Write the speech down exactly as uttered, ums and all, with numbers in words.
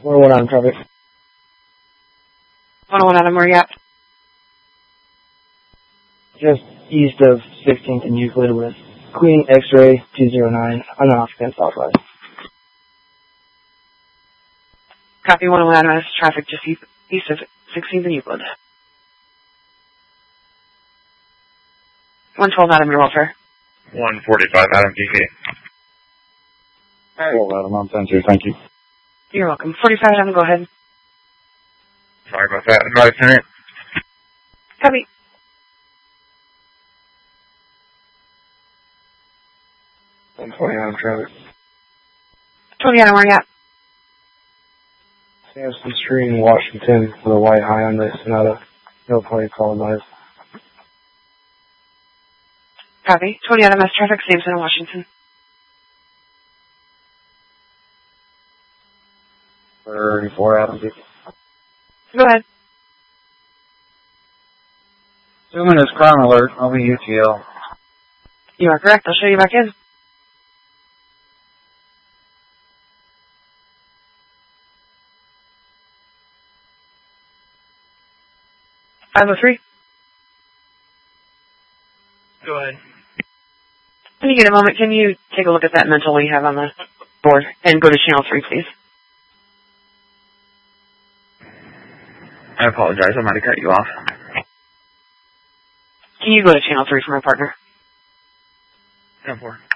one oh one Adam traffic. one oh one Adam, where you at? Just east of sixteenth and Euclid with Queen X-Ray two oh nine, unknown occupant southwest. Copy one oh one Adam, that's traffic just east, east of sixteenth and Euclid. one twelve Adam, your welfare. one forty-five Adam, D K. Hey, well, Adam, I'm sensor, thank you. You're welcome. forty-five Adam, go ahead. Sorry about that. Advise center. Copy. one twenty Adam traffic. twenty Adam, where you at? Sampson Street in Washington with a white high on the Sonata. No point call live. Copy. twenty Adam, that's traffic, Sampson in Washington. thirty-four Adam, D K. Go ahead. Assuming it's crime alert, I'll be U T L. You are correct. I'll show you back in. five oh three. Go ahead. When you get a moment, can you take a look at that mental we have on the board and go to channel three, please? I apologize. I might have cut you off. Can you go to channel three for my partner? ten four.